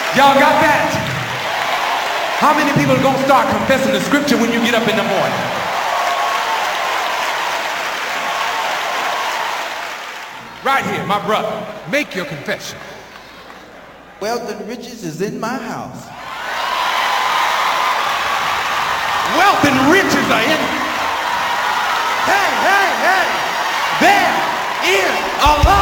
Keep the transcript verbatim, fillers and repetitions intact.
Y'all got that? How many people are gonna start confessing the scripture when you get up in the morning? Right here, my brother, make your confession. Wealth and riches is in my house. Wealth and riches are in. Hey, hey, hey, there is a lot.